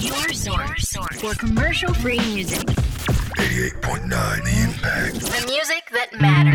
Your source for commercial-free music. 88.9 The Impact. The music that matters.